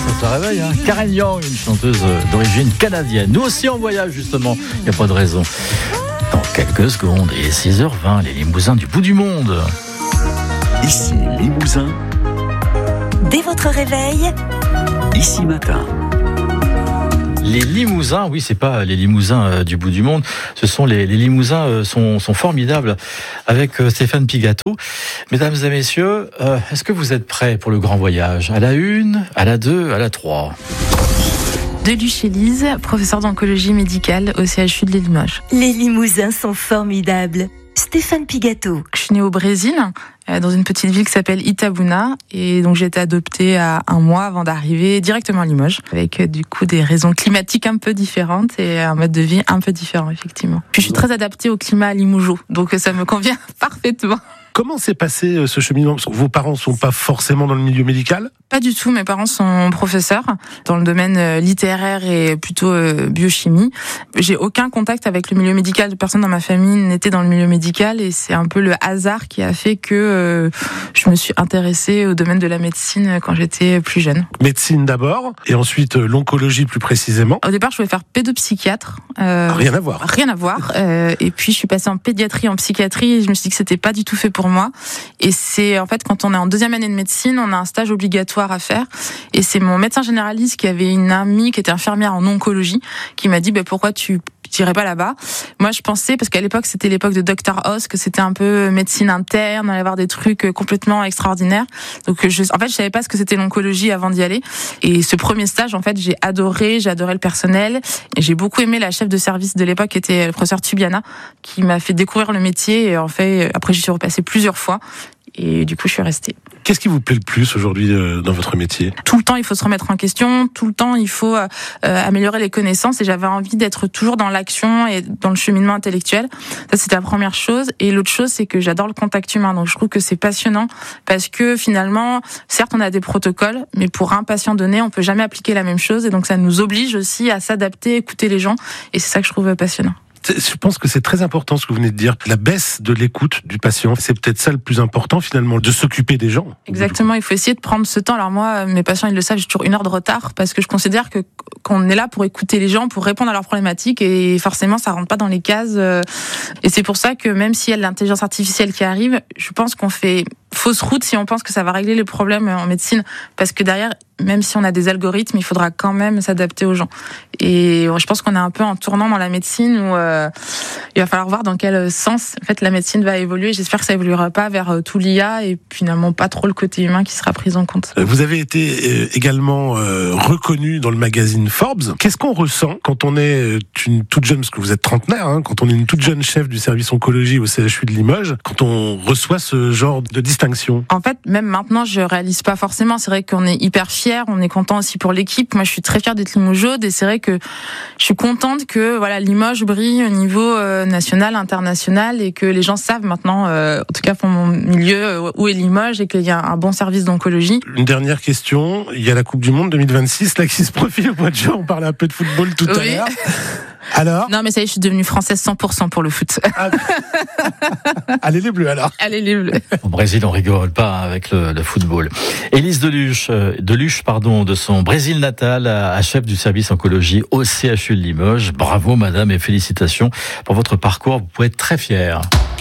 Ça réveille, hein. Karen Young, une chanteuse d'origine canadienne. Nous aussi en voyage, justement. Il n'y a pas de raison. Dans quelques secondes, il est 6h20, les Limousins du bout du monde. Ici Limousin. Dès votre réveil, Ici Matin. Les Limousins, oui, c'est pas les Limousins du bout du monde, ce sont les Limousins sont formidables avec Stéphane Pigateau. Mesdames et messieurs, est-ce que vous êtes prêts pour le grand voyage? À la 1, à la 2, à la 3. Deluche Élise, professeur d'oncologie médicale au CHU de Limoges. les Limousins sont formidables. Stéphane Pigateau. Je suis née au Brésil, dans une petite ville qui s'appelle Itabuna, et donc j'ai été adoptée à 1 mois avant d'arriver directement à Limoges, avec du coup des raisons climatiques un peu différentes et un mode de vie un peu différent, effectivement. Puis je suis très adaptée au climat limougeau, donc ça me convient parfaitement. Comment s'est passé ce cheminement? Vos parents ne sont pas forcément dans le milieu médical? Pas du tout, mes parents sont professeurs dans le domaine littéraire et plutôt biochimie. J'ai aucun contact avec le milieu médical, personne dans ma famille n'était dans le milieu médical et c'est un peu le hasard qui a fait que je me suis intéressée au domaine de la médecine quand j'étais plus jeune. Médecine d'abord, et ensuite l'oncologie plus précisément. Au départ, je voulais faire pédopsychiatre. Rien à voir. Rien à voir. Et puis, je suis passée en pédiatrie, en psychiatrie, et je me suis dit que c'était pas du tout fait pour moi. Et c'est, en fait, quand on est en 2e année de médecine, on a un stage obligatoire à faire. Et c'est mon médecin généraliste qui avait une amie qui était infirmière en oncologie, qui m'a dit, pourquoi tu t'irais pas là-bas? Moi, je pensais, parce qu'à l'époque, c'était l'époque de Dr Oz, que c'était un peu médecine interne, on allait avoir des trucs complètement extraordinaires. Donc, je savais pas ce que c'était l'oncologie avant d'y aller. Et ce premier stage, en fait, j'ai adoré le personnel. Et j'ai beaucoup aimé la chef de service de l'époque, qui était le professeur Tubiana, qui m'a fait découvrir le métier. Et en fait, après, j'y suis repassée plusieurs fois. Et du coup, je suis restée. Qu'est-ce qui vous plaît le plus aujourd'hui dans votre métier? Tout le temps, il faut se remettre en question. Tout le temps, il faut améliorer les connaissances. Et j'avais envie d'être toujours dans l'action et dans le cheminement intellectuel. Ça, c'était la première chose. Et l'autre chose, c'est que j'adore le contact humain. Donc, je trouve que c'est passionnant parce que finalement, certes, on a des protocoles, mais pour un patient donné, on peut jamais appliquer la même chose. Et donc, ça nous oblige aussi à s'adapter, écouter les gens. Et c'est ça que je trouve passionnant. Je pense que c'est très important ce que vous venez de dire. La baisse de l'écoute du patient, c'est peut-être ça le plus important finalement, de s'occuper des gens. Exactement, il faut essayer de prendre ce temps. Alors moi, mes patients, ils le savent, j'ai toujours 1 heure de retard parce que je considère qu'on est là pour écouter les gens, pour répondre à leurs problématiques et forcément, ça rentre pas dans les cases. Et c'est pour ça que même s'il y a de l'intelligence artificielle qui arrive, je pense qu'on fait fausse route si on pense que ça va régler les problèmes en médecine parce que derrière, même si on a des algorithmes, il faudra quand même s'adapter aux gens. Et je pense qu'on est un peu en tournant dans la médecine où il va falloir voir dans quel sens en fait la médecine va évoluer. J'espère que ça évoluera pas vers tout l'IA et finalement pas trop le côté humain qui sera pris en compte. Vous avez été également reconnu dans le magazine Forbes. Qu'est-ce qu'on ressent quand on est une toute jeune, parce que vous êtes trentenaire, quand on est une toute jeune chef du service oncologie au CHU de Limoges, quand on reçoit ce genre de distinction? En fait, même maintenant, je réalise pas forcément. C'est vrai qu'on est hyper fiers, on est content aussi pour l'équipe. Moi, je suis très fière d'être Limougeaude et c'est vrai que je suis contente que Limoges brille au niveau national, international et que les gens savent maintenant, en tout cas pour mon milieu, où est Limoges et qu'il y a un bon service d'oncologie. Une dernière question, il y a la Coupe du Monde 2026 là qui se profile au mois de juin. On parlait un peu de football tout à l'heure. Alors? Non, mais ça y est, je suis devenue française 100% pour le foot. Allez les Bleus alors. Allez les Bleus. Au Brésil, on rigole pas avec le football. Élise Deluche, de son Brésil natal à chef du service oncologie au CHU de Limoges. Bravo madame et félicitations pour votre parcours. Vous pouvez être très fière.